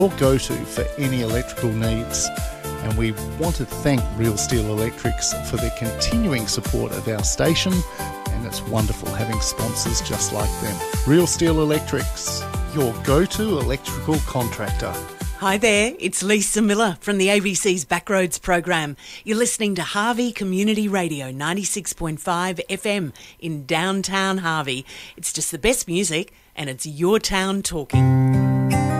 or go-to for any electrical needs. And we want to thank Real Steel Electrics for their continuing support of our station, and it's wonderful having sponsors just like them. Real Steel Electrics, your go-to electrical contractor. Hi there, it's Lisa Miller from the ABC's Backroads program. You're listening to Harvey Community Radio 96.5 FM in downtown Harvey. It's just the best music and it's your town talking.